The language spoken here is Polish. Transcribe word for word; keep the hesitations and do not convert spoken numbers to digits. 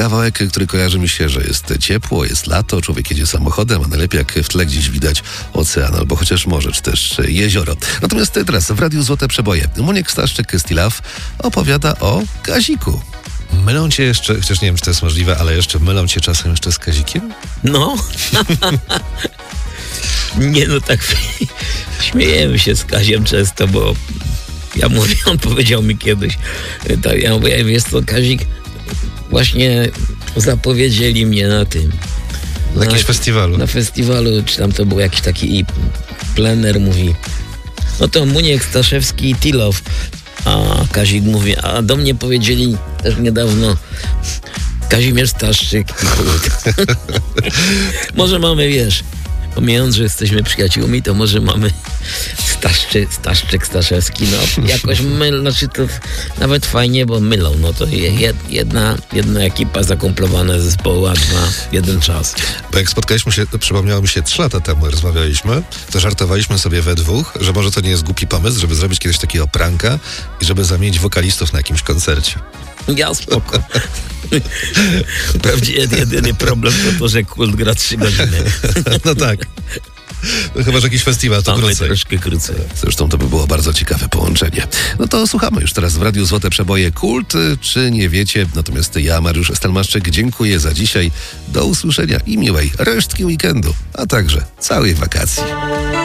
kawałek, który kojarzy mi się, że jest ciepło, jest lato, człowiek jedzie samochodem, a najlepiej jak w tle gdzieś widać ocean, albo chociaż morze, czy też jezioro. Natomiast teraz w Radiu Złote Przeboje Muniek Staszczyk Stilaw opowiada o Kaziku. Mylą cię jeszcze, chociaż nie wiem, czy to jest możliwe, ale jeszcze mylą cię czasem jeszcze z Kazikiem? No. Nie no, tak śmiejemy się z Kaziem często, bo ja mówię, on powiedział mi kiedyś, tak, ja mówię, wiesz co, Kazik, właśnie zapowiedzieli mnie na tym. Na jakimś festiwalu. Na festiwalu, czy tam to był jakiś taki plener, mówi, no to Muniek Staszewski i Tilow. A Kazik mówi, a do mnie powiedzieli też niedawno Kazimierz Staszczyk i Kult. Może mamy, wiesz, pomijając, że jesteśmy przyjaciółmi, to może mamy Staszczy, Staszczyk, Staszewski, no jakoś myl, znaczy to nawet fajnie, bo mylą, no to jed, jedna, jedna ekipa zakomplowana z zespołu, a dwa, jeden czas. Bo jak spotkaliśmy się, to przypomniało mi się trzy lata temu, rozmawialiśmy, to żartowaliśmy sobie we dwóch, że może to nie jest głupi pomysł, żeby zrobić kiedyś takiego pranka i żeby zamienić wokalistów na jakimś koncercie. Ja spoko. Wprawdzie jedyny problem to to, że Kult gra trzy godziny. No tak. No chyba, że jakiś festiwal to Mamy krócej. troszkę krócej. Zresztą to by było bardzo ciekawe połączenie. No to słuchamy już teraz w Radiu Złote Przeboje Kult, czy nie wiecie? Natomiast ja, Mariusz Stelmaszczyk, dziękuję za dzisiaj. Do usłyszenia i miłej resztki weekendu, a także całej wakacji.